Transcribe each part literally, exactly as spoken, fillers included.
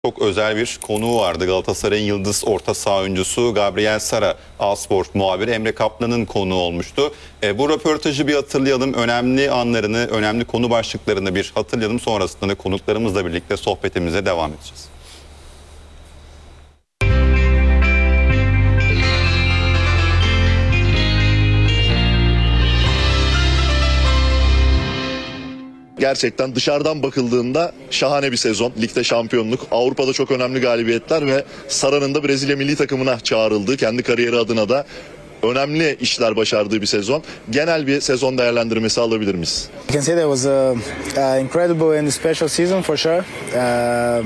Çok özel bir konuğu vardı. Galatasaray'ın yıldız orta saha oyuncusu Gabriel Sara, A-Sport muhabiri Emre Kaplan'ın konuğu olmuştu. E, bu röportajı bir hatırlayalım. Önemli anlarını, önemli konu başlıklarını bir hatırlayalım. Sonrasında da konuklarımızla birlikte sohbetimize devam edeceğiz. Gerçekten dışarıdan bakıldığında şahane bir sezon. Ligde şampiyonluk, Avrupa'da çok önemli galibiyetler ve Sara'nın da Brezilya milli takımına çağrıldığı, kendi kariyeri adına da önemli işler başardığı bir sezon. Genel bir sezon değerlendirmesi alabilir miyiz? I can say that was a, a incredible and special season for sure. Uh,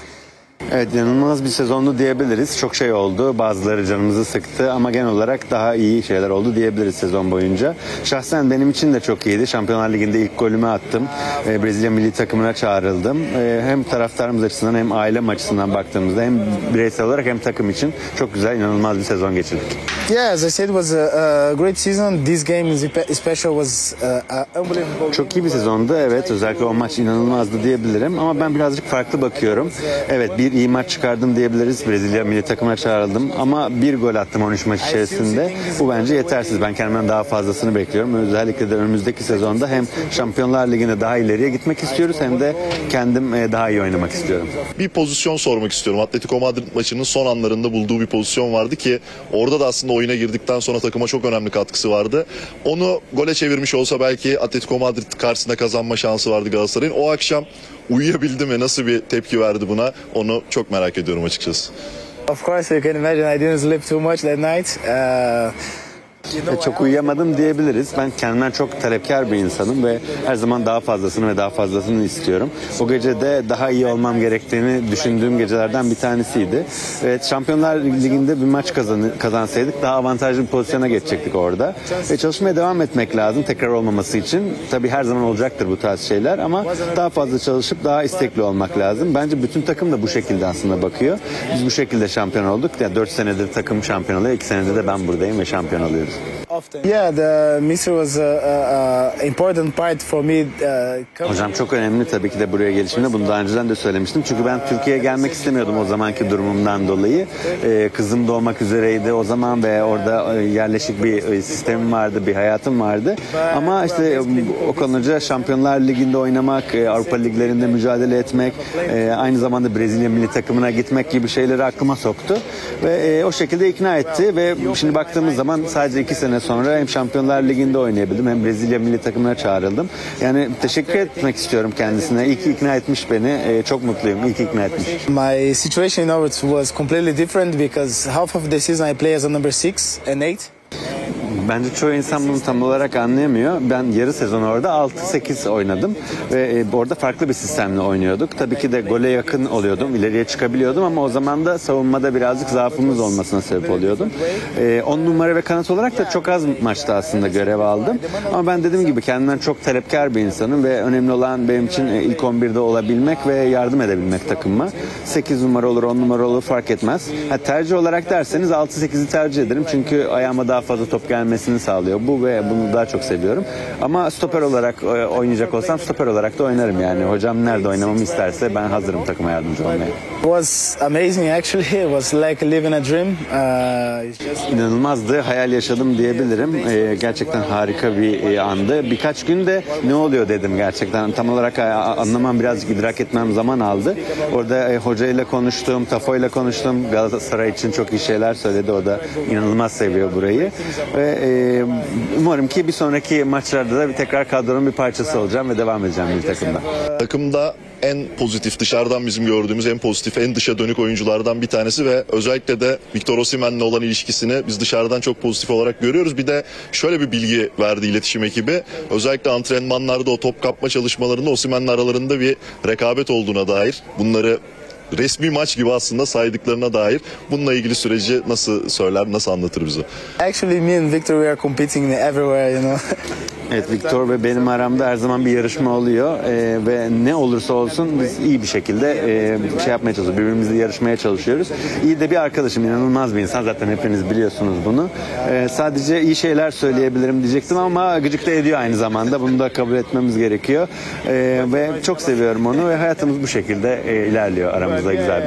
Evet, inanılmaz bir sezondu diyebiliriz. Çok şey oldu. Bazıları canımızı sıktı ama genel olarak daha iyi şeyler oldu diyebiliriz sezon boyunca. Şahsen benim için de çok iyiydi. Şampiyonlar Ligi'nde ilk golümü attım. Ee, Brezilya milli takımına çağrıldım. Ee, hem taraftarımız açısından hem ailem açısından baktığımızda hem bireysel olarak hem takım için çok güzel, inanılmaz bir sezon geçirdik. yeah, as I said, it was a, a great season. This game special was uh, unbelievable. Çok iyi bir sezondu. Evet, özellikle o maç inanılmazdı diyebilirim ama ben birazcık farklı bakıyorum. Evet, bir iyi maç çıkardım diyebiliriz. Brezilya milli takımına çağrıldım ama bir gol attım on üç maç içerisinde. Bu bence yetersiz. Ben kendimden daha fazlasını bekliyorum. Özellikle de önümüzdeki sezonda hem Şampiyonlar Ligi'nde daha ileriye gitmek istiyoruz hem de kendim daha iyi oynamak istiyorum. Bir pozisyon sormak istiyorum. Atletico Madrid maçının son anlarında bulduğu bir pozisyon vardı ki orada da aslında oyuna girdikten sonra takıma çok önemli katkısı vardı. Onu gole çevirmiş olsa belki Atletico Madrid karşısında kazanma şansı vardı Galatasaray'ın. O akşam uyuyabildi mi? Nasıl bir tepki verdi buna? Onu çok merak ediyorum açıkçası. Of course, you can imagine I didn't sleep too much that night. Uh, E, çok uyuyamadım diyebiliriz. Ben kendimden çok talepkar bir insanım ve her zaman daha fazlasını ve daha fazlasını istiyorum. O gece de daha iyi olmam gerektiğini düşündüğüm gecelerden bir tanesiydi. Evet, Şampiyonlar Ligi'nde bir maç kazan kazansaydık daha avantajlı bir pozisyona geçecektik orada. Ve çalışmaya devam etmek lazım tekrar olmaması için. Tabii her zaman olacaktır bu tarz şeyler ama daha fazla çalışıp daha istekli olmak lazım. Bence bütün takım da bu şekilde aslında bakıyor. Biz bu şekilde şampiyon olduk. Yani dört senedir takım şampiyon oluyor. iki senedir de ben buradayım ve şampiyon oluyoruz. yeah, the Mister was a, a, a important part for me. Uh, Hocam çok önemli tabii ki de buraya gelişimde. Bunu daha önceden de söylemiştim. Çünkü ben Türkiye'ye gelmek istemiyordum o zamanki durumumdan dolayı. Ee, kızım doğmak üzereydi o zaman ve orada yerleşik bir sistemim vardı, bir hayatım vardı. Ama işte o konuda Şampiyonlar Ligi'nde oynamak, Avrupa Liglerinde mücadele etmek, aynı zamanda Brezilya milli takımına gitmek gibi şeyleri aklıma soktu. Ve o şekilde ikna etti ve şimdi baktığımız zaman sadece iki sene sonra hem Şampiyonlar Ligi'nde oynayabildim hem Brezilya milli takımına çağrıldım. Yani teşekkür etmek istiyorum kendisine. İyi ki ikna etmiş beni. Ee, çok mutluyum. İyi ki ikna etmiş. My situation in Norwich was completely different because half of the season I play as a number six and eight. Bence çoğu insan bunu tam olarak anlayamıyor. Ben yarı sezon orada altı sekiz oynadım ve orada farklı bir sistemle oynuyorduk. Tabii ki de gole yakın oluyordum, ileriye çıkabiliyordum ama o zaman da savunmada birazcık zaafımız olmasına sebep oluyordum. on numara ve kanat olarak da çok az maçta aslında görev aldım. Ama ben dediğim gibi kendimden çok talepkar bir insanım ve önemli olan benim için ilk on birde olabilmek ve yardım edebilmek takımıma. sekiz numara olur, on numara olur fark etmez. Ha, tercih olarak derseniz altı sekizi tercih ederim çünkü ayağıma daha fazla top gelmesini sağlıyor. Bu ve bunu daha çok seviyorum. Ama stoper olarak oynayacak olsam stoper olarak da oynarım yani. Hocam nerede oynamamı isterse ben hazırım takıma yardımcı olmaya. It was amazing actually. It was like living a dream. Uh, it's just... İnanılmazdı. Hayal yaşadım diyebilirim. Ee, gerçekten harika bir e, andı. Birkaç günde ne oluyor dedim gerçekten. Tam olarak anlamam, birazcık idrak etmem zaman aldı. Orada e, hocayla konuştum, Tafo'yla konuştum. Galatasaray için çok iyi şeyler söyledi. O da inanılmaz seviyor burayı. Ve e, umarım ki bir sonraki maçlarda da bir tekrar kadronun bir parçası olacağım ve devam edeceğim bir takımda. Takımda en pozitif, dışarıdan bizim gördüğümüz en pozitif, en dışa dönük oyunculardan bir tanesi ve özellikle de Victor Osimhen'le olan ilişkisini biz dışarıdan çok pozitif olarak görüyoruz. Bir de şöyle bir bilgi verdi iletişim ekibi. Özellikle antrenmanlarda o top kapma çalışmalarında Osimhen'le aralarında bir rekabet olduğuna dair, bunları resmi maç gibi aslında saydıklarına dair, bununla ilgili süreci nasıl söyler, nasıl anlatır bize? Actually, me and Victor we are competing everywhere, you know. Evet, Victor ve benim aramda her zaman bir yarışma oluyor Ee, ve ne olursa olsun biz iyi bir şekilde e, şey yapmaya çalışıyoruz. Birbirimizle yarışmaya çalışıyoruz. İyi de bir arkadaşım, inanılmaz bir insan. Zaten hepiniz biliyorsunuz bunu. Ee, sadece iyi şeyler söyleyebilirim diyecektim ama gıcık da ediyor aynı zamanda. Bunu da kabul etmemiz gerekiyor. Ee, ve çok seviyorum onu ve hayatımız bu şekilde e, ilerliyor aramızda güzel bir